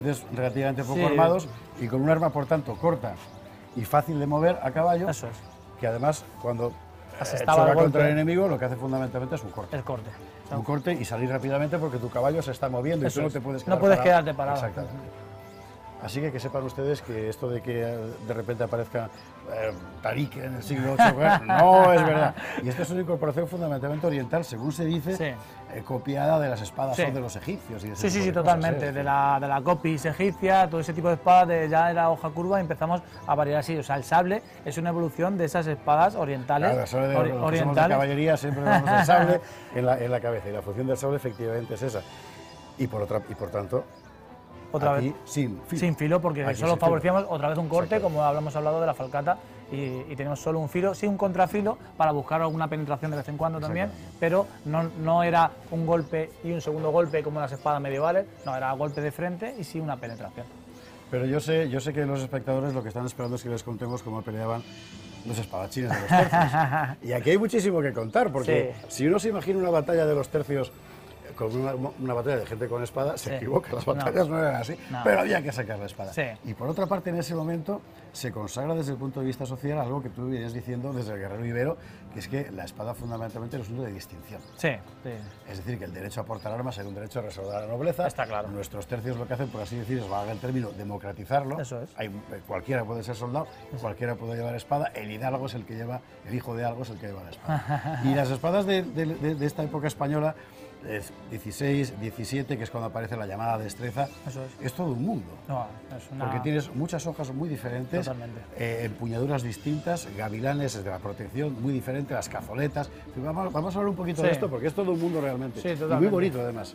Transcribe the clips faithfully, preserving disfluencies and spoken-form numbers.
relativamente poco Sí. armados y con un arma, por tanto, corta y fácil de mover a caballo, Eso es. que además, cuando eh, Asestaba choca el golpe. contra el enemigo, lo que hace fundamentalmente es un corte. El corte. Un corte y salir rápidamente porque tu caballo se está moviendo Eso y tú no es. te puedes No quedar puedes parado. quedarte parado. Exactamente. Así que que sepan ustedes que esto de que eh, de repente aparezca eh, Tariq en el siglo ocho, no es verdad. Y esto es una incorporación fundamentalmente oriental, según se dice, Sí. eh, copiada de las espadas Sí. son de los egipcios. Y de ese Sí, sí, tipo sí, de cosas, totalmente. ¿eh? De la, de la copis egipcia, todo ese tipo de espadas, de, ya de la hoja curva, empezamos a variar así. O sea, el sable es una evolución de esas espadas orientales. Claro, solo de, ori- los que somos de orientales. caballería siempre vemos el sable en la, en la cabeza. Y la función del sable efectivamente es esa. Y por, otra, y por tanto, Otra aquí vez. sin filo. Sin filo, porque Aquí solo sin filo. favorecíamos otra vez un corte, Exacto. como hablamos hablado de la falcata, y, y tenemos solo un filo, sí un contrafilo, para buscar alguna penetración de vez en cuando también, Exactamente. pero no, no era un golpe y un segundo golpe como las espadas medievales, no, era golpe de frente y sí una penetración. Pero yo sé, yo sé que los espectadores lo que están esperando es que les contemos cómo peleaban los espadachines de los tercios. Y aquí hay muchísimo que contar, porque Sí. si uno se imagina una batalla de los tercios con una, una batalla de gente con espada, se Sí. equivoca. Las No. batallas no, eran así, No. pero había que sacar la espada. Sí. Y por otra parte, en ese momento se consagra desde el punto de vista social algo que tú vienes diciendo desde el guerrero ibero, que es que la espada fundamentalmente es un asunto de distinción. Sí, sí. Es decir, que el derecho a portar armas era un derecho reservado a la nobleza. Está claro. Nuestros tercios lo que hacen, por así decir, es, valga el término, democratizarlo. Eso es. Hay, cualquiera puede ser soldado, cualquiera puede llevar espada. El hidalgo es el que lleva, el hijo de algo es el que lleva la espada. Y las espadas de, de- de- de esta época española, es dieciséis, diecisiete, que es cuando aparece la llamada destreza, Eso es. es todo un mundo. No, es una... Porque tienes muchas hojas muy diferentes, Totalmente. eh, empuñaduras distintas, gavilanes de la protección muy diferente, las cazoletas. Vamos, vamos a hablar un poquito Sí. de esto porque es todo un mundo realmente. Sí, y muy totalmente. bonito además.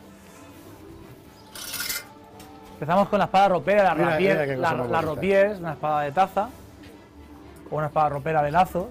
Empezamos con la espada ropera, la Mira, rapier, mira qué cosa la, más la bonita. rapier es una espada de taza o una espada ropera de lazos.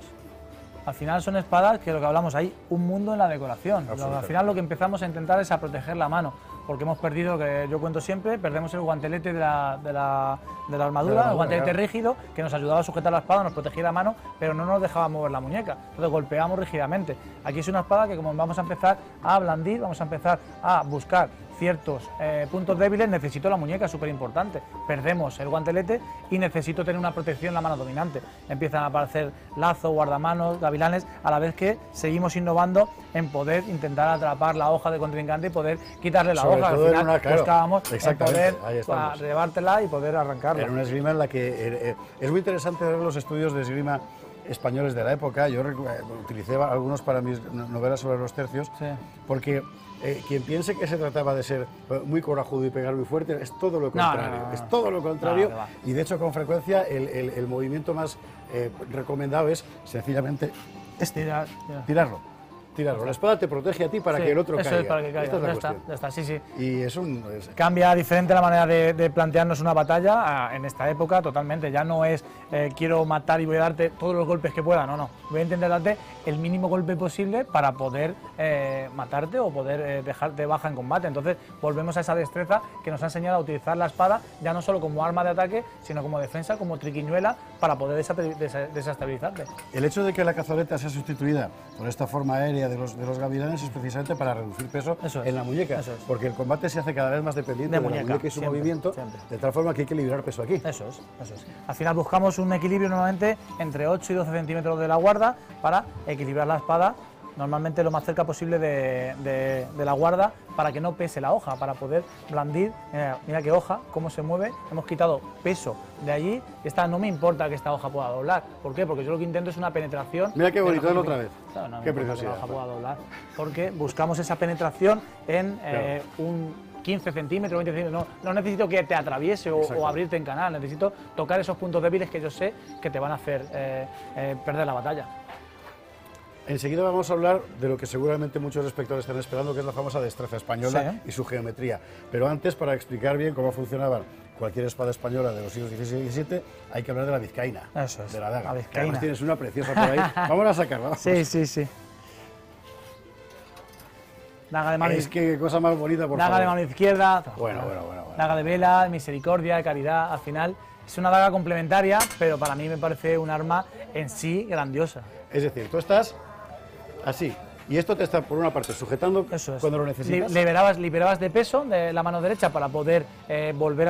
Al final son espadas que lo que hablamos, hay un mundo en la decoración. Lo- al Absolutamente. final lo que empezamos a intentar es a proteger la mano, porque hemos perdido, que yo cuento siempre, perdemos el guantelete de la, de la, de la armadura, De la armadura, el guantelete claro. rígido, que nos ayudaba a sujetar la espada, nos protegía la mano, pero no nos dejaba mover la muñeca. Entonces golpeamos rígidamente. Aquí es una espada que, como vamos a empezar a blandir, vamos a empezar a buscar ciertos eh, puntos débiles, necesito la muñeca, es súper importante. Perdemos el guantelete y necesito tener una protección en la mano dominante. Empiezan a aparecer lazos, guardamanos, gavilanes, a la vez que seguimos innovando en poder intentar atrapar la hoja de contrincante y poder quitarle la Sobre hoja. Al todo en final una, claro, buscábamos en exactamente, poder ahí estamos. llevártela y poder arrancarla. Era una esgrima en la que eh, eh, es muy interesante ver los estudios de esgrima españoles de la época. Yo recu- eh, utilicé algunos para mis no- novelas sobre los tercios, Sí. porque eh, quien piense que se trataba de ser eh, muy corajudo y pegar muy fuerte es todo lo No, contrario. no, no, no. Es todo lo contrario. No, que va. Y de hecho, con frecuencia, el, el- el movimiento más eh, recomendado es sencillamente Estirar, ya. tirarlo. Tirarlo. La espada te protege a ti para Sí, que el otro eso caiga. es para que caiga. Esta es la ya está, cuestión. ya está, sí, sí. Y es un... es- Cambia diferente la manera de, de plantearnos una batalla a- en esta época totalmente. Ya no es eh, quiero matar y voy a darte todos los golpes que pueda, no, no. Voy a intentar darte el mínimo golpe posible para poder eh, matarte o poder eh, dejarte baja en combate. Entonces volvemos a esa destreza que nos ha enseñado a utilizar la espada ya no solo como arma de ataque, sino como defensa, como triquiñuela para poder desate- desa- desestabilizarte. El hecho de que la cazoleta sea sustituida por esta forma aérea de los, de los gavilanes es precisamente para reducir peso Eso es, en la muñeca, eso es. porque el combate se hace cada vez más dependiente De de, muñeca, la muñeca y su siempre, movimiento, siempre. de tal forma que hay que liberar peso aquí. Eso es, eso es. Al final buscamos un equilibrio normalmente entre ocho y doce centímetros de la guarda para equilibrar la espada, normalmente lo más cerca posible de, de- de la guarda, para que no pese la hoja, para poder blandir. Mira, mira qué hoja, cómo se mueve, hemos quitado peso de allí. Esta no me importa que esta hoja pueda doblar. ¿Por qué? Porque yo lo que intento es una penetración. Mira qué de la bonito, hazlo hoja. otra vez. Claro, no me Qué importa que preciosidad. la hoja pueda doblar, porque buscamos esa penetración en eh, un quince centímetros, veinte centímetros. No, no necesito que te atraviese o, Exacto. o abrirte en canal, necesito tocar esos puntos débiles que yo sé que te van a hacer eh, eh, perder la batalla. Enseguida vamos a hablar de lo que seguramente muchos espectadores están esperando, que es la famosa destreza española Sí. y su geometría. Pero antes, para explicar bien cómo funcionaba cualquier espada española de los siglos dieciséis y diecisiete, hay que hablar de la vizcaína, Eso es, de la daga. la Que vizcaína. además tienes una preciosa por ahí. Vamos a sacarla. vamos. Sí, sí, sí. Daga de mano, Es que qué cosa más bonita, por daga de favor. mano izquierda, Bueno, bueno, bueno, bueno. daga de vela, misericordia, de caridad. Al final es una daga complementaria, pero para mí me parece un arma en sí grandiosa. Es decir, tú estás así, y esto te está, por una parte, sujetando Eso es. cuando lo necesitas. Li- Liberabas, liberabas de peso de la mano derecha para poder eh, volver a